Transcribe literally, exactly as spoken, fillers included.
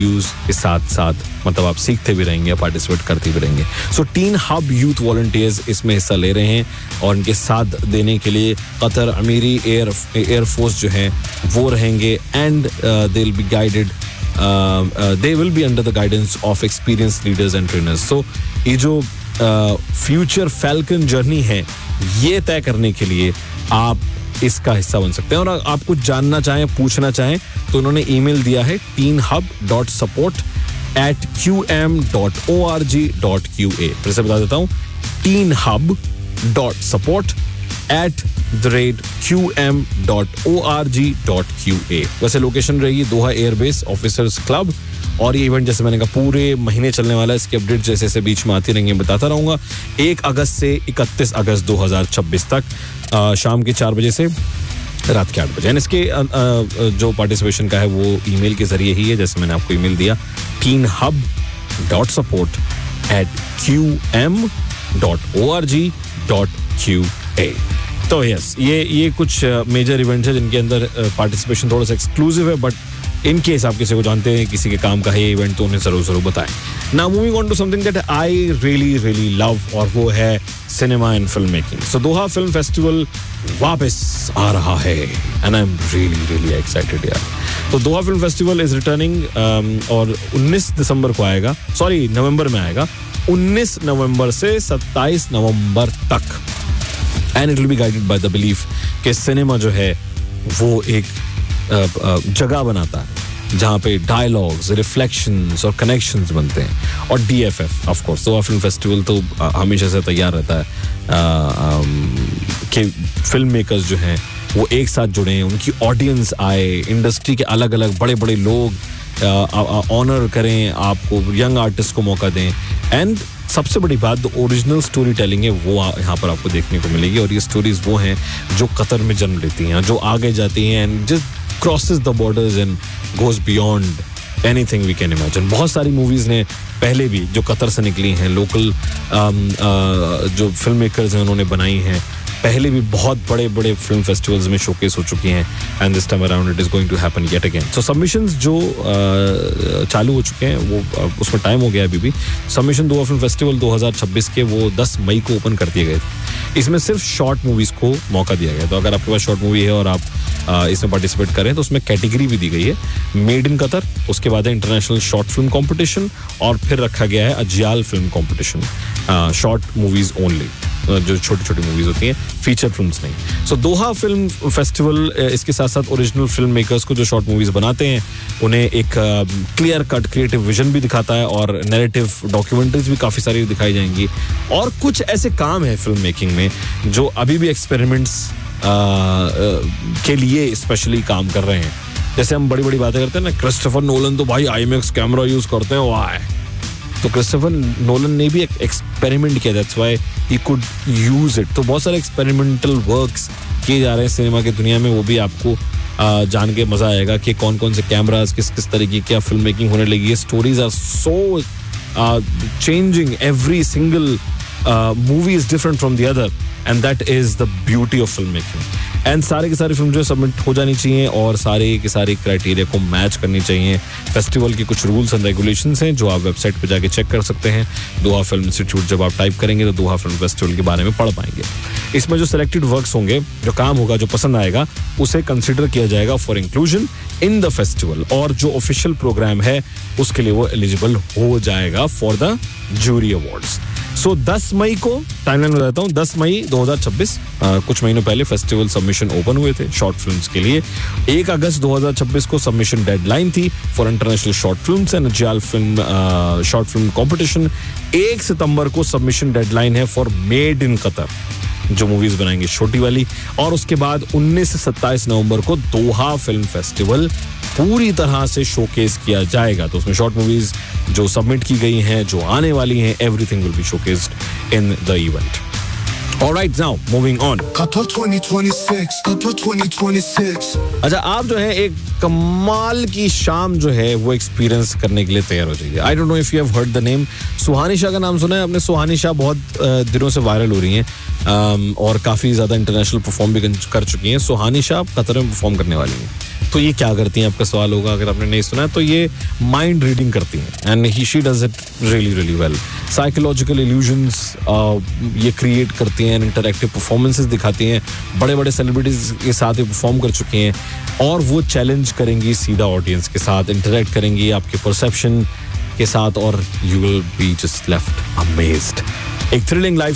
Use के साथ साथ मतलब आप सीखते भी रहेंगे, पार्टिसिपेट करते भी रहेंगे. सो टीन हब यूथ वॉलंटियर्स इसमें हिस्सा ले रहे हैं और इनके साथ देने के लिए कतर अमीरी एयर एयरफोर्स जो है वो रहेंगे. And they will be guided they will be under the guidance of experience leaders and trainers. सो ये जो फ्यूचर फैल्कन जर्नी है ये तय करने के लिए आप इसका हिस्सा बन सकते हैं. और आप कुछ जानना चाहें, पूछना चाहें तो उन्होंने ईमेल दिया है tin hub dot support at Q M dot O R G dot Q A. फिर से बता देता हूँ, tin hub dot support at the rate Q M dot O R G dot Q A. वैसे location रहेगी दोहा airbase officers club. और ये event जैसे मैंने कहा पूरे महीने चलने वाला है. इसकी अपडेट जैसे जैसे बीच में आती रहेंगे बताता रहूंगा. एक अगस्त से इकतीस अगस्त दो हज़ार छब्बीस तक आ, शाम के चार बजे से रात के आठ बजे. इसके आ, आ, जो पार्टिसिपेशन का है वो ईमेल के जरिए ही है, जैसे मैंने आपको ईमेल दिया tin hub dot support at Q M dot O R G dot Q A. तो यस, ये ये कुछ मेजर इवेंट्स है जिनके अंदर पार्टिसिपेशन थोड़ा सा एक्सक्लूसिव है, बट इन केस आप किसी को जानते हैं, किसी के काम का है ये इवेंट, तो उन्हें जरूर जरूर बताएं. Now moving on to something that I really really love, और वो है cinema and film making. So Doha film festival वापस आ रहा है and I am really really excited यार. तो दोहा फिल्म फेस्टिवल इज रिटर्निंग और उन्नीस दिसंबर को आएगा, सॉरी नवंबर में आएगा, उन्नीस नवंबर से सत्ताईस नवंबर तक. And it will be guided by the belief कि सिनेमा जो है वो एक जगह बनाता है जहाँ पे डायलॉग्स, रिफ्लेक्शंस और कनेक्शंस बनते हैं. और D F F of course, Doha film festival तो हमेशा से तैयार रहता है कि फिल्म मेकर्स जो हैं वो एक साथ जुड़े, उनकी ऑडियंस आए, इंडस्ट्री के अलग अलग बड़े बड़े लोग ऑनर करें, आपको यंग आर्टिस्ट को मौका दें. एंड सबसे बड़ी बात, जो ओरिजिनल स्टोरी टेलिंग है वो यहाँ पर आपको देखने को मिलेगी. और ये स्टोरीज वो हैं जो कतर में जन्म लेती हैं, जो आगे जाती हैं and just crosses the borders and goes beyond anything we can imagine. बहुत सारी मूवीज ने पहले भी जो कतर से निकली हैं, लोकल जो फिल्म मेकर्स हैं उन्होंने बनाई हैं, पहले भी बहुत बड़े बड़े फिल्म फेस्टिवल्स में शोकेस हो चुकी हैं. And this time around it is going to happen yet again. So submissions जो uh, चालू हो चुके हैं वो uh, उसमें टाइम हो गया अभी भी. सबमिशन दोहा फिल्म फेस्टिवल दो हज़ार छब्बीस के वो दस मई को ओपन कर दिए गए थे. इसमें सिर्फ शॉर्ट मूवीज को मौका दिया गया. तो अगर आपके पास शॉर्ट मूवी है और आप uh, इसमें पार्टिसिपेट करें तो उसमें कैटेगरी भी दी गई है मेड इन कतर, उसके बाद है इंटरनेशनल शॉर्ट फिल्म कॉम्पिटिशन, और फिर रखा गया है अजियाल film competition, short movies only, जो छोटी छोटी मूवीज होती हैं, फीचर फिल्म्स नहीं. सो so, दोहा फिल्म फेस्टिवल इसके साथ साथ ओरिजिनल फिल्म मेकर्स को जो शॉर्ट मूवीज बनाते हैं उन्हें एक क्लियर कट क्रिएटिव विजन भी दिखाता है, और नैरेटिव डॉक्यूमेंट्रीज भी काफ़ी सारी दिखाई जाएंगी. और कुछ ऐसे काम है फिल्म मेकिंग में जो अभी भी एक्सपेरिमेंट्स के लिए स्पेशली काम कर रहे हैं. जैसे हम बड़ी बड़ी बातें करते हैं ना, क्रिस्टोफर नोलन तो भाई आई मैक्स कैमरा यूज करते हैं, वाह. तो क्रिस्टोफर नोलन ने भी एक एक्सपेरिमेंट किया, that's why he could use it. तो बहुत सारे एक्सपेरिमेंटल वर्क्स किए जा रहे हैं सिनेमा की दुनिया में, वो भी आपको आ, जान के मजा आएगा कि कौन कौन से कैमरास, किस किस तरीके की क्या फिल्म मेकिंग होने लगी है. Stories are so changing, every single movie is different from the other, and that is the beauty of film making. And सारे के सारे फिल्म जो सबमिट हो जानी चाहिए और सारे के सारे क्राइटेरिया को मैच करनी चाहिए. फेस्टिवल की कुछ रूल्स एंड रेगुलेशंस हैं जो आप वेबसाइट पर जाके चेक कर सकते हैं. दोहा फिल्म इंस्टीट्यूट जब आप टाइप करेंगे तो दोहा फिल्म फेस्टिवल के बारे में पढ़ पाएंगे. इसमें जो सिलेक्टेड वर्क्स होंगे, जो काम होगा, जो पसंद आएगा, उसे कंसिडर किया जाएगा for inclusion in the festival. और जो ऑफिशियल प्रोग्राम है उसके लिए वो एलिजिबल हो जाएगा फॉर द जूरी अवार्ड्स. सो दस मई को टाइमलाइन बताता हूँ, दस मई दो हज़ार छब्बीस, कुछ महीनों पहले फेस्टिवल सबमिशन ओपन हुए थे शॉर्ट फिल्म्स के लिए. एक अगस्त दो हज़ार छब्बीस को सबमिशन डेडलाइन थी for international short films and अजियाल film short film competition. एक सितंबर को सबमिशन डेडलाइन है फॉर मेड इन कतर, जो मूवीज बनाएंगे छोटी वाली. और उसके बाद उन्नीस से सत्ताईस नवंबर को दोहा फिल्म फेस्टिवल पूरी तरह से शोकेस किया जाएगा. तो उसमें शॉर्ट मूवीज जो सबमिट की गई हैं, जो आने वाली हैं, everything will be showcased in the event. Alright, now moving on. Qatar twenty twenty-six, Qatar twenty twenty-six. अच्छा, आप जो है एक कमाल की शाम जो है वो एक्सपीरियंस करने के लिए तैयार हो जाइए. I don't know if you have heard the name. सुहानी शाह का नाम सुना है आपने? सुहानी शाह बहुत दिनों से वायरल हो रही हैं um, और काफी ज्यादा इंटरनेशनल परफॉर्म भी कर चुकी हैं. सुहानी शाह कतर में परफॉर्म करने वाली हैं. तो ये क्या करती हैं, आपका सवाल होगा अगर आपने नहीं सुना है, तो ये माइंड रीडिंग करती हैं and he she does it really really well. Psychological illusions ये क्रिएट करती हैं, इंटरैक्टिव परफॉर्मेंसेस दिखाती हैं, बड़े बड़े सेलिब्रिटीज के साथ ये परफॉर्म कर चुके हैं और वो चैलेंज करेंगी सीधा ऑडियंस के साथ, इंटरैक्ट करेंगी आपके परसेप्शन के साथ और you will be just left amazed. एक थ्रिलिंग लाइफ